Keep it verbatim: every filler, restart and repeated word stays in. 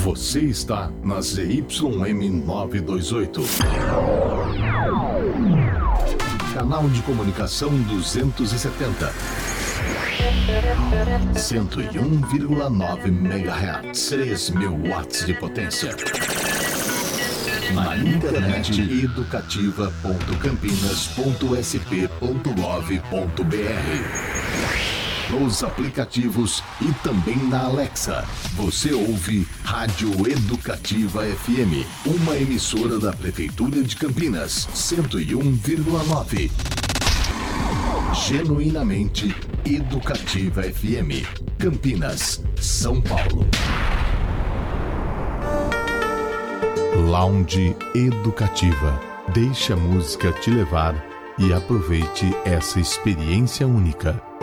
Você está na Z Y M novecentos e vinte e oito. Canal de comunicação duzentos e setenta. cento e um vírgula nove megahertz. três mil watts de potência. Na internet educativa ponto campinas ponto s p ponto gov ponto b r. Nos aplicativos e também na Alexa. Você ouve Rádio Educativa F M, uma emissora da Prefeitura de Campinas, cento e um vírgula nove. Genuinamente Educativa F M, Campinas, São Paulo. Lounge Educativa. Deixe a música te levar e aproveite essa experiência única.